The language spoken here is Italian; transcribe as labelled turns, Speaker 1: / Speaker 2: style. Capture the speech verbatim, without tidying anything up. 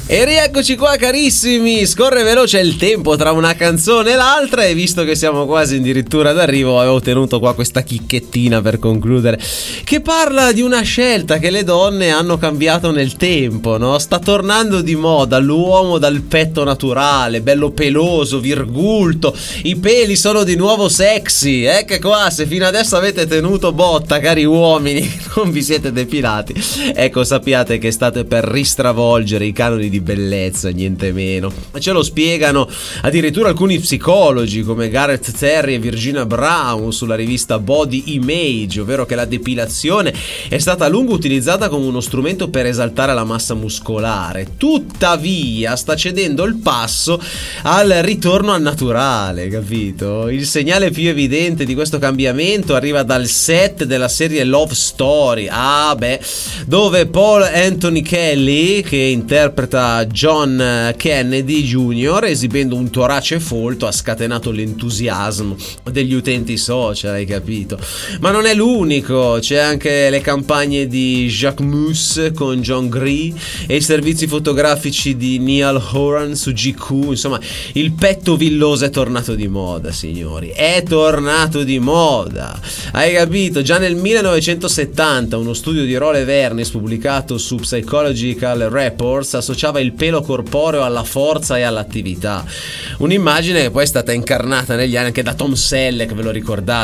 Speaker 1: E rieccoci qua carissimi, scorre veloce il tempo tra una canzone e l'altra e visto che siamo quasi addirittura d'arrivo avevo tenuto qua questa chicchettina per concludere che parla di una scelta che le donne hanno cambiato nel tempo, no? Sta tornando di moda l'uomo dal petto naturale, bello peloso, virgulto, i peli sono di nuovo sexy, eh che qua se fino adesso avete tenuto botta cari uomini, non vi siete depilati, ecco sappiate che state per ristravolgere i canoni di bellezza, niente meno. Ce lo spiegano addirittura alcuni psicologi come Gareth Terry e Virginia Brown sulla rivista Body Image, ovvero che la depilazione è stata a lungo utilizzata come uno strumento per esaltare la massa muscolare, tuttavia sta cedendo il passo al ritorno al naturale, capito? Il segnale più evidente di questo cambiamento arriva dal set della serie Love Story, ah beh, dove Paul Anthony Kelly, che interpreta John Kennedy Junior, esibendo un torace folto, ha scatenato l'entusiasmo degli utenti social, hai capito? Ma non è l'unico, c'è anche le campagne di Jacques Mus con John Gree e i servizi fotografici di Neil Horan su G Q, insomma il petto villoso è tornato di moda, signori, è tornato di moda, hai capito? Già nel millenovecentosettanta uno studio di Role Vernis pubblicato su Psychological Reports associava il pelo corporeo alla forza e all'attività, un'immagine che poi è stata incarnata negli anni anche da Tom Selleck, ve lo ricordate?